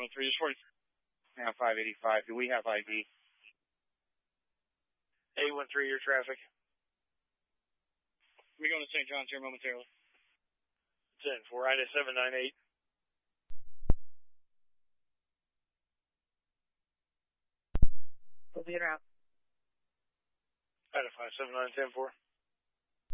813, just 40. Now 585. Do we have ID? 813, your traffic. We're going to St. John's here momentarily. 10-4, Ida 798. We'll be in route. Ida 579, 10-4.